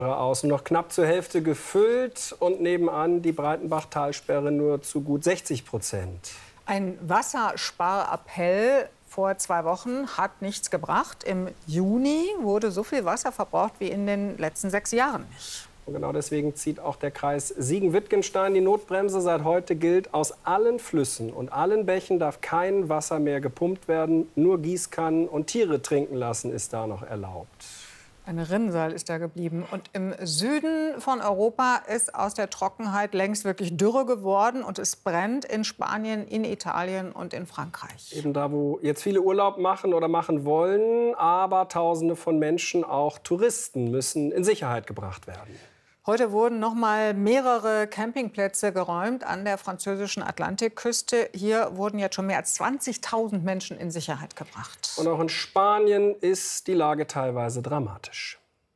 Außen noch knapp zur Hälfte gefüllt und nebenan die Breitenbach-Talsperre nur zu gut 60%. Ein Wassersparappell vor 2 Wochen hat nichts gebracht. Im Juni wurde so viel Wasser verbraucht wie in den letzten 6 Jahren nicht. Und genau deswegen zieht auch der Kreis Siegen-Wittgenstein die Notbremse. Seit heute gilt, aus allen Flüssen und allen Bächen darf kein Wasser mehr gepumpt werden. Nur Gießkannen und Tiere trinken lassen ist da noch erlaubt. Ein Rinnsal ist da geblieben. Und im Süden von Europa ist aus der Trockenheit längst wirklich Dürre geworden. Und es brennt in Spanien, in Italien und in Frankreich. Eben da, wo jetzt viele Urlaub machen oder machen wollen. Aber Tausende von Menschen, auch Touristen, müssen in Sicherheit gebracht werden. Heute wurden noch mal mehrere Campingplätze geräumt an der französischen Atlantikküste. Hier wurden jetzt schon mehr als 20.000 Menschen in Sicherheit gebracht. Und auch in Spanien ist die Lage teilweise dramatisch.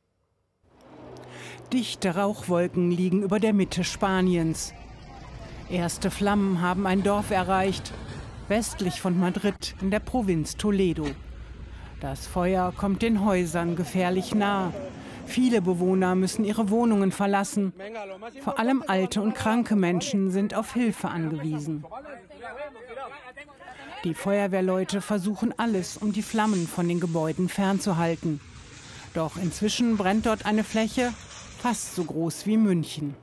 Dichte Rauchwolken liegen über der Mitte Spaniens. Erste Flammen haben ein Dorf erreicht, westlich von Madrid in der Provinz Toledo. Das Feuer kommt den Häusern gefährlich nah. Viele Bewohner müssen ihre Wohnungen verlassen. Vor allem alte und kranke Menschen sind auf Hilfe angewiesen. Die Feuerwehrleute versuchen alles, um die Flammen von den Gebäuden fernzuhalten. Doch inzwischen brennt dort eine Fläche fast so groß wie München.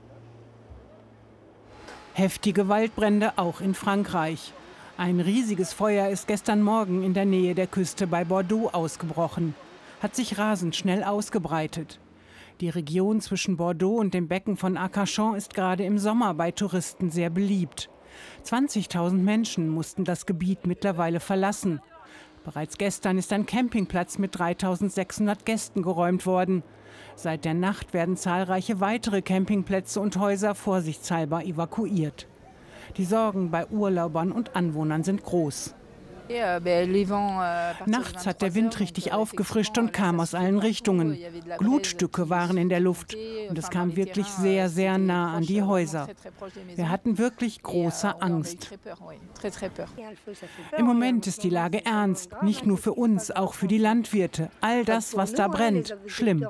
Heftige Waldbrände auch in Frankreich. Ein riesiges Feuer ist gestern Morgen in der Nähe der Küste bei Bordeaux ausgebrochen. Hat sich rasend schnell ausgebreitet. Die Region zwischen Bordeaux und dem Becken von Arcachon ist gerade im Sommer bei Touristen sehr beliebt. 20.000 Menschen mussten das Gebiet mittlerweile verlassen. Bereits gestern ist ein Campingplatz mit 3.600 Gästen geräumt worden. Seit der Nacht werden zahlreiche weitere Campingplätze und Häuser vorsichtshalber evakuiert. Die Sorgen bei Urlaubern und Anwohnern sind groß. Nachts hat der Wind richtig aufgefrischt und kam aus allen Richtungen. Glutstücke waren in der Luft und es kam wirklich sehr, sehr nah an die Häuser. Wir hatten wirklich große Angst. Im Moment ist die Lage ernst, nicht nur für uns, auch für die Landwirte. All das, was da brennt, schlimm.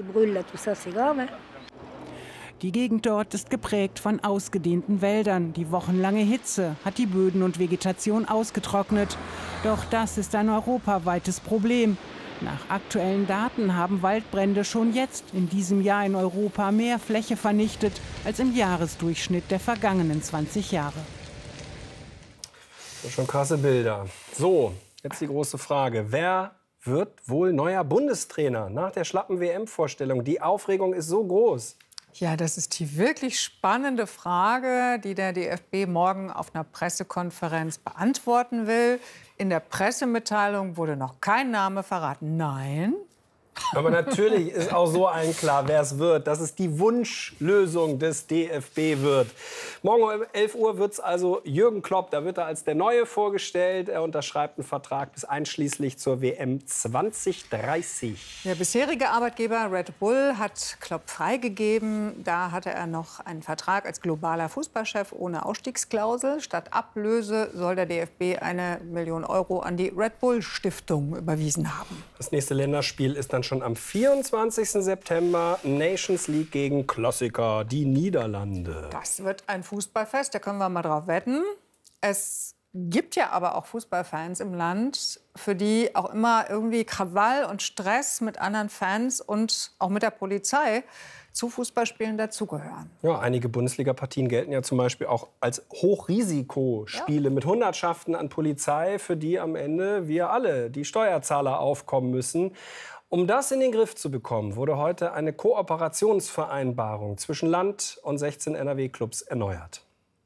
Die Gegend dort ist geprägt von ausgedehnten Wäldern. Die wochenlange Hitze hat die Böden und Vegetation ausgetrocknet. Doch das ist ein europaweites Problem. Nach aktuellen Daten haben Waldbrände schon jetzt in diesem Jahr in Europa mehr Fläche vernichtet als im Jahresdurchschnitt der vergangenen 20 Jahre. Das sind schon krasse Bilder. So, jetzt die große Frage. Wer wird wohl neuer Bundestrainer nach der schlappen WM-Vorstellung? Die Aufregung ist so groß. Ja, das ist die wirklich spannende Frage, die der DFB morgen auf einer Pressekonferenz beantworten will. In der Pressemitteilung wurde noch kein Name verraten. Nein. Aber natürlich ist auch so allen klar, wer es wird, dass es die Wunschlösung des DFB wird. Morgen um 11 Uhr wird es also Jürgen Klopp, da wird er als der Neue vorgestellt. Er unterschreibt einen Vertrag bis einschließlich zur WM 2030. Der bisherige Arbeitgeber Red Bull hat Klopp freigegeben. Da hatte er noch einen Vertrag als globaler Fußballchef ohne Ausstiegsklausel. Statt Ablöse soll der DFB 1 Million Euro an die Red Bull Stiftung überwiesen haben. Das nächste Länderspiel ist dann schon am 24. September. Nations League gegen Klassiker, die Niederlande. Das wird ein Fußballfest, da können wir mal drauf wetten. Es gibt ja aber auch Fußballfans im Land, für die auch immer irgendwie Krawall und Stress mit anderen Fans und auch mit der Polizei zu Fußballspielen dazugehören. Ja, einige Bundesliga-Partien gelten ja zum Beispiel auch als Hochrisikospiele mit Hundertschaften an Polizei, für die am Ende wir alle, die Steuerzahler, aufkommen müssen. Um das in den Griff zu bekommen, wurde heute eine Kooperationsvereinbarung zwischen Land und 16 NRW-Clubs erneuert.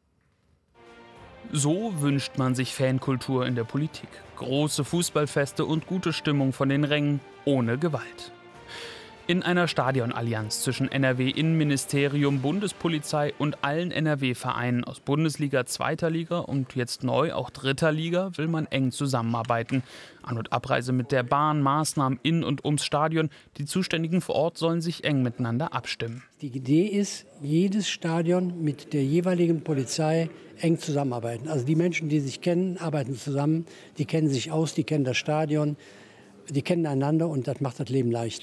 So wünscht man sich Fankultur in der Politik. Große Fußballfeste und gute Stimmung von den Rängen, ohne Gewalt. In einer Stadionallianz zwischen NRW-Innenministerium, Bundespolizei und allen NRW-Vereinen aus Bundesliga, 2. Liga und jetzt neu auch 3. Liga will man eng zusammenarbeiten. An- und Abreise mit der Bahn, Maßnahmen in und ums Stadion. Die Zuständigen vor Ort sollen sich eng miteinander abstimmen. Die Idee ist, jedes Stadion mit der jeweiligen Polizei eng zusammenarbeiten. Also die Menschen, die sich kennen, arbeiten zusammen, die kennen sich aus, die kennen das Stadion, die kennen einander und das macht das Leben leichter.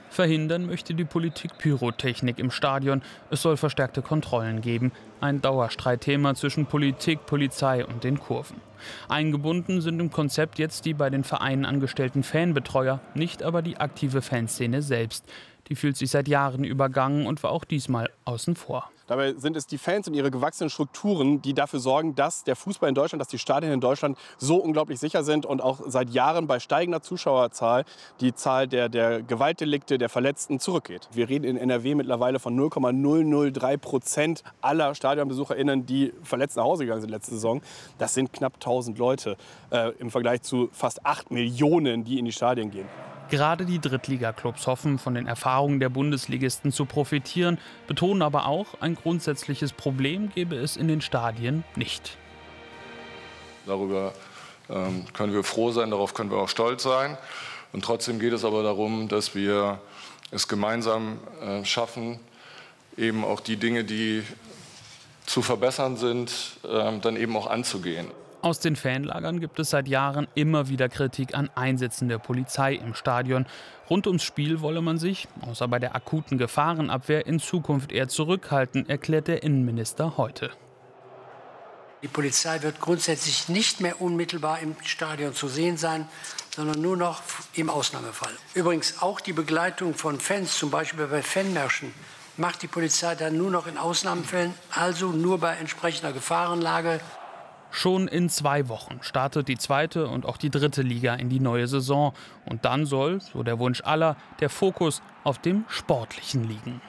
Verhindern möchte die Politik Pyrotechnik im Stadion. Es soll verstärkte Kontrollen geben. Ein Dauerstreitthema zwischen Politik, Polizei und den Kurven. Eingebunden sind im Konzept jetzt die bei den Vereinen angestellten Fanbetreuer, nicht aber die aktive Fanszene selbst. Die fühlt sich seit Jahren übergangen und war auch diesmal außen vor. Dabei sind es die Fans und ihre gewachsenen Strukturen, die dafür sorgen, dass der Fußball in Deutschland, dass die Stadien in Deutschland so unglaublich sicher sind und auch seit Jahren bei steigender Zuschauerzahl die Zahl der Gewaltdelikte, der Verletzten zurückgeht. Wir reden in NRW mittlerweile von 0,003% aller StadionbesucherInnen, die verletzt nach Hause gegangen sind letzte Saison. Das sind knapp 1000 Leute im Vergleich zu fast 8 Millionen, die in die Stadien gehen. Gerade die Drittligaklubs hoffen, von den Erfahrungen der Bundesligisten zu profitieren, betonen aber auch, ein grundsätzliches Problem gebe es in den Stadien nicht. Darüber können wir froh sein, darauf können wir auch stolz sein. Und trotzdem geht es aber darum, dass wir es gemeinsam schaffen, eben auch die Dinge, die zu verbessern sind, dann eben auch anzugehen. Aus den Fanlagern gibt es seit Jahren immer wieder Kritik an Einsätzen der Polizei im Stadion. Rund ums Spiel wolle man sich, außer bei der akuten Gefahrenabwehr, in Zukunft eher zurückhalten, erklärt der Innenminister heute. Die Polizei wird grundsätzlich nicht mehr unmittelbar im Stadion zu sehen sein, sondern nur noch im Ausnahmefall. Übrigens auch die Begleitung von Fans, zum Beispiel bei Fanmärschen, macht die Polizei dann nur noch in Ausnahmefällen, also nur bei entsprechender Gefahrenlage. Schon in 2 Wochen startet die 2. und auch die 3. Liga in die neue Saison. Und dann soll, so der Wunsch aller, der Fokus auf dem Sportlichen liegen.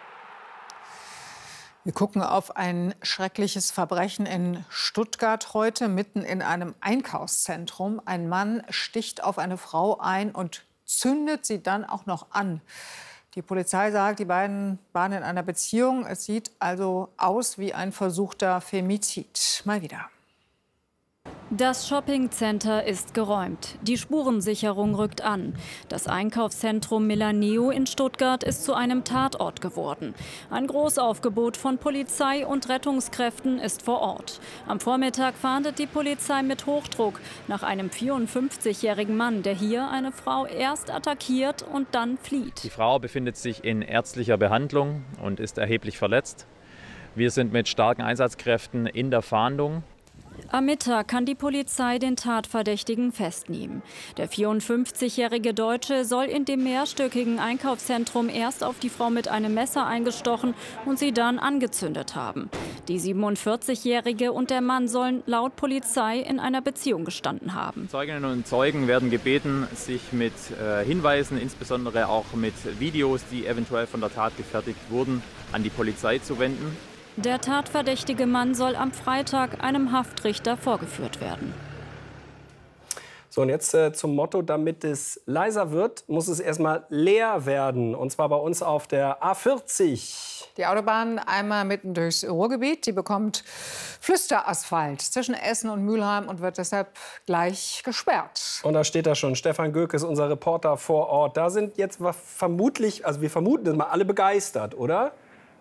Wir gucken auf ein schreckliches Verbrechen in Stuttgart heute, mitten in einem Einkaufszentrum. Ein Mann sticht auf eine Frau ein und zündet sie dann auch noch an. Die Polizei sagt, die beiden waren in einer Beziehung. Es sieht also aus wie ein versuchter Femizid. Mal wieder. Das Shoppingcenter ist geräumt. Die Spurensicherung rückt an. Das Einkaufszentrum Milaneo in Stuttgart ist zu einem Tatort geworden. Ein Großaufgebot von Polizei und Rettungskräften ist vor Ort. Am Vormittag fahndet die Polizei mit Hochdruck nach einem 54-jährigen Mann, der hier eine Frau erst attackiert und dann flieht. Die Frau befindet sich in ärztlicher Behandlung und ist erheblich verletzt. Wir sind mit starken Einsatzkräften in der Fahndung. Am Mittag kann die Polizei den Tatverdächtigen festnehmen. Der 54-jährige Deutsche soll in dem mehrstöckigen Einkaufszentrum erst auf die Frau mit einem Messer eingestochen und sie dann angezündet haben. Die 47-jährige und der Mann sollen laut Polizei in einer Beziehung gestanden haben. Zeuginnen und Zeugen werden gebeten, sich mit Hinweisen, insbesondere auch mit Videos, die eventuell von der Tat gefertigt wurden, an die Polizei zu wenden. Der tatverdächtige Mann soll am Freitag einem Haftrichter vorgeführt werden. So, und jetzt zum Motto, damit es leiser wird, muss es erstmal leer werden. Und zwar bei uns auf der A40. Die Autobahn einmal mitten durchs Ruhrgebiet. Die bekommt Flüsterasphalt zwischen Essen und Mülheim und wird deshalb gleich gesperrt. Und da steht da schon, Stefan Gökes, unser Reporter vor Ort. Da sind jetzt vermutlich, also wir vermuten das mal, alle begeistert, oder?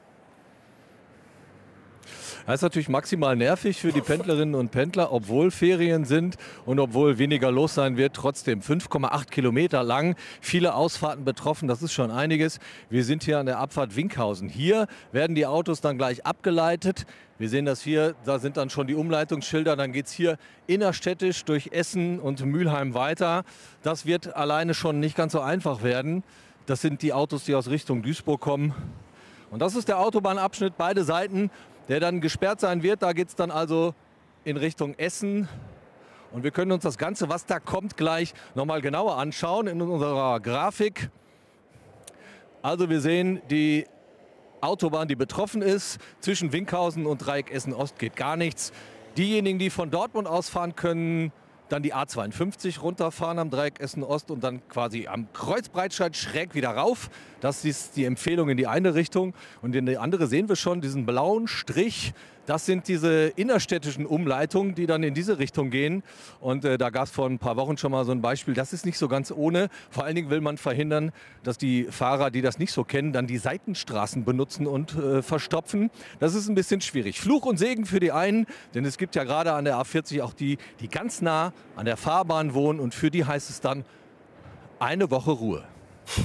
Das ist natürlich maximal nervig für die Pendlerinnen und Pendler, obwohl Ferien sind und obwohl weniger los sein wird. Trotzdem 5,8 Kilometer lang, viele Ausfahrten betroffen, das ist schon einiges. Wir sind hier an der Abfahrt Winkhausen. Hier werden die Autos dann gleich abgeleitet. Wir sehen das hier, da sind dann schon die Umleitungsschilder. Dann geht es hier innerstädtisch durch Essen und Mülheim weiter. Das wird alleine schon nicht ganz so einfach werden. Das sind die Autos, die aus Richtung Duisburg kommen. Und das ist der Autobahnabschnitt, beide Seiten, der dann gesperrt sein wird. Da geht es dann also in Richtung Essen. Und wir können uns das Ganze, was da kommt, gleich noch mal genauer anschauen in unserer Grafik. Also wir sehen die Autobahn, die betroffen ist. Zwischen Winkhausen und Dreieck Essen-Ost geht gar nichts. Diejenigen, die von Dortmund ausfahren können, dann die A52 runterfahren am Dreieck Essen-Ost und dann quasi am Kreuzbreitscheid schräg wieder rauf. Das ist die Empfehlung in die eine Richtung. Und in die andere sehen wir schon diesen blauen Strich. Das sind diese innerstädtischen Umleitungen, die dann in diese Richtung gehen. Und da gab es vor ein paar Wochen schon mal so ein Beispiel. Das ist nicht so ganz ohne. Vor allen Dingen will man verhindern, dass die Fahrer, die das nicht so kennen, dann die Seitenstraßen benutzen und verstopfen. Das ist ein bisschen schwierig. Fluch und Segen für die einen, denn es gibt ja gerade an der A40 auch die ganz nah an der Fahrbahn wohnen. Und für die heißt es dann eine Woche Ruhe.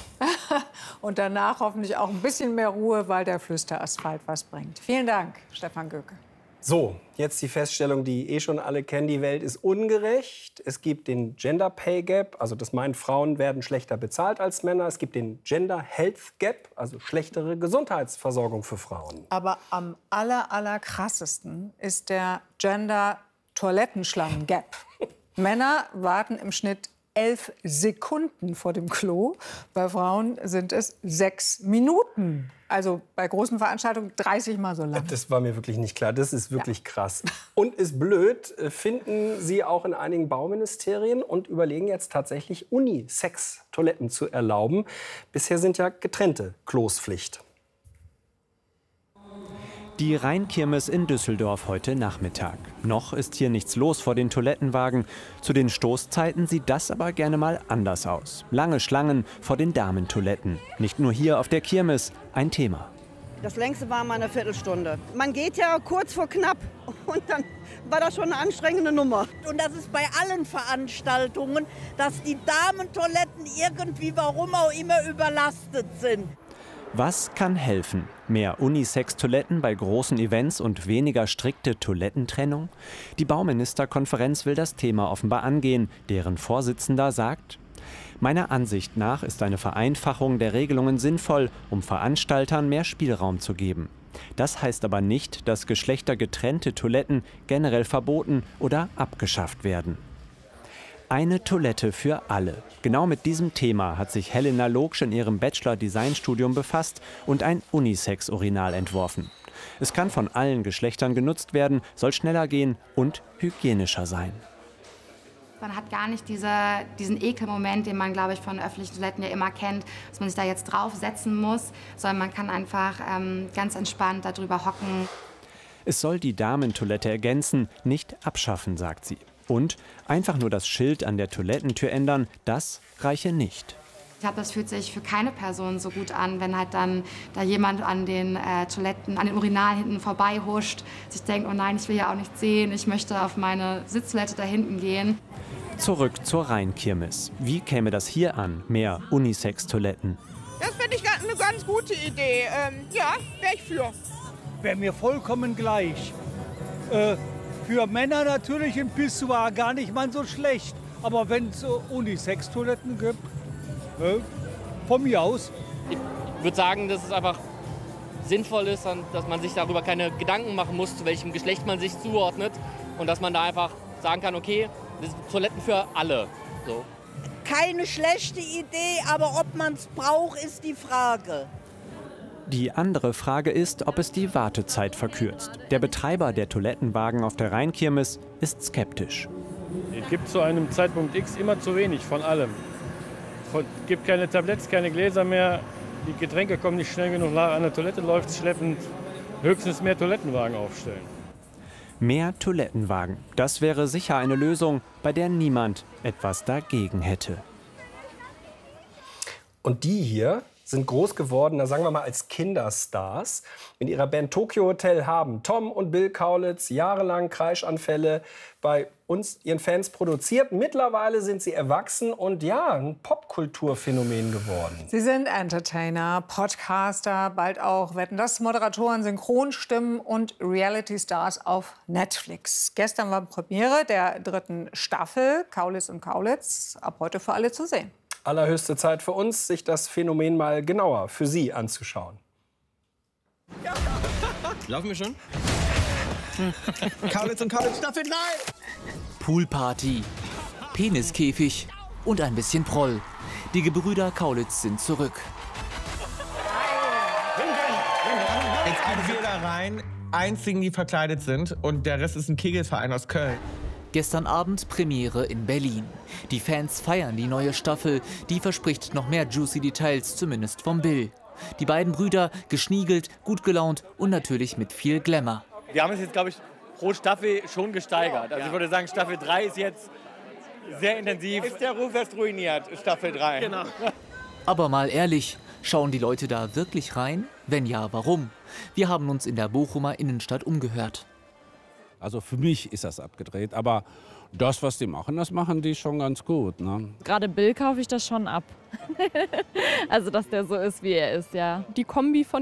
Und danach hoffentlich auch ein bisschen mehr Ruhe, weil der Flüsterasphalt was bringt. Vielen Dank, Stefan Göcke. So, jetzt die Feststellung, die schon alle kennen, die Welt ist ungerecht. Es gibt den Gender Pay Gap, also das meint, Frauen werden schlechter bezahlt als Männer. Es gibt den Gender Health Gap, also schlechtere Gesundheitsversorgung für Frauen. Aber am allerkrassesten ist der Gender Toilettenschlangen Gap. Männer warten im Schnitt 11 Sekunden vor dem Klo. Bei Frauen sind es 6 Minuten. Also bei großen Veranstaltungen 30 Mal so lang. Das war mir wirklich nicht klar. Das ist wirklich krass. Und ist blöd, finden Sie auch in einigen Bauministerien und überlegen jetzt tatsächlich Unisex-Toiletten zu erlauben. Bisher sind ja getrennte Klos Pflicht. Die Rheinkirmes in Düsseldorf heute Nachmittag. Noch ist hier nichts los vor den Toilettenwagen. Zu den Stoßzeiten sieht das aber gerne mal anders aus. Lange Schlangen vor den Damentoiletten. Nicht nur hier auf der Kirmes ein Thema. Das längste war mal eine Viertelstunde. Man geht ja kurz vor knapp und dann war das schon eine anstrengende Nummer. Und das ist bei allen Veranstaltungen, dass die Damentoiletten irgendwie, warum auch immer, überlastet sind. Was kann helfen? Mehr Unisex-Toiletten bei großen Events und weniger strikte Toilettentrennung? Die Bauministerkonferenz will das Thema offenbar angehen. Deren Vorsitzender sagt: Meiner Ansicht nach ist eine Vereinfachung der Regelungen sinnvoll, um Veranstaltern mehr Spielraum zu geben. Das heißt aber nicht, dass geschlechtergetrennte Toiletten generell verboten oder abgeschafft werden. Eine Toilette für alle. Genau mit diesem Thema hat sich Helena Loksch in ihrem Bachelor-Designstudium befasst und ein Unisex-Urinal entworfen. Es kann von allen Geschlechtern genutzt werden, soll schneller gehen und hygienischer sein. Man hat gar nicht diesen Ekelmoment, den man, glaube ich, von öffentlichen Toiletten ja immer kennt, dass man sich da jetzt draufsetzen muss, sondern man kann einfach ganz entspannt darüber hocken. Es soll die Damentoilette ergänzen, nicht abschaffen, sagt sie. Und einfach nur das Schild an der Toilettentür ändern, das reiche nicht. Ich glaube, das fühlt sich für keine Person so gut an, wenn halt dann da jemand an den Toiletten, an den Urinalen hinten vorbei huscht, sich denkt, oh nein, ich will ja auch nichts sehen, ich möchte auf meine Sitztoilette da hinten gehen. Zurück zur Rheinkirmes. Wie käme das hier an, mehr Unisex-Toiletten? Das finde ich eine ganz gute Idee. Ja, wäre ich für. Wäre mir vollkommen gleich. Für Männer natürlich im Pissoir gar nicht mal so schlecht. Aber wenn es Unisex-Toiletten gibt, von mir aus. Ich würde sagen, dass es einfach sinnvoll ist, dass man sich darüber keine Gedanken machen muss, zu welchem Geschlecht man sich zuordnet. Und dass man da einfach sagen kann, okay, das sind Toiletten für alle. So. Keine schlechte Idee, aber ob man es braucht, ist die Frage. Die andere Frage ist, ob es die Wartezeit verkürzt. Der Betreiber der Toilettenwagen auf der Rheinkirmes ist skeptisch. Es gibt zu einem Zeitpunkt X immer zu wenig von allem. Es gibt keine Tabletts, keine Gläser mehr. Die Getränke kommen nicht schnell genug nach. An der Toilette läuft es schleppend. Höchstens mehr Toilettenwagen aufstellen. Mehr Toilettenwagen. Das wäre sicher eine Lösung, bei der niemand etwas dagegen hätte. Und die hier sind groß geworden, da sagen wir mal als Kinderstars. In ihrer Band Tokyo Hotel haben Tom und Bill Kaulitz jahrelang Kreischanfälle bei uns, ihren Fans, produziert. Mittlerweile sind sie erwachsen und ja, ein Popkulturphänomen geworden. Sie sind Entertainer, Podcaster, bald auch Wetten, das Moderatoren, Synchronstimmen und Reality-Stars auf Netflix. Gestern war Premiere der 3. Staffel, Kaulitz und Kaulitz, ab heute für alle zu sehen. Allerhöchste Zeit für uns, sich das Phänomen mal genauer für Sie anzuschauen. Laufen wir schon? Kaulitz und Kaulitz Staffel 3! Poolparty, Peniskäfig und ein bisschen Proll. Die Gebrüder Kaulitz sind zurück. Jetzt gehen wir da rein, einzigen, die verkleidet sind, und der Rest ist ein Kegelverein aus Köln. Gestern Abend Premiere in Berlin. Die Fans feiern die neue Staffel. Die verspricht noch mehr juicy Details, zumindest vom Bill. Die beiden Brüder geschniegelt, gut gelaunt und natürlich mit viel Glamour. Wir haben es jetzt, glaube ich, pro Staffel schon gesteigert. Also ich würde sagen, Staffel 3 ist jetzt sehr intensiv. Ist der Ruf erst ruiniert, Staffel 3. Genau. Aber mal ehrlich, schauen die Leute da wirklich rein? Wenn ja, warum? Wir haben uns in der Bochumer Innenstadt umgehört. Also für mich ist das abgedreht. Aber das, was die machen, das machen die schon ganz gut. Ne? Gerade Bill kaufe ich das schon ab. Also, dass der so ist, wie er ist, ja. Die Kombi von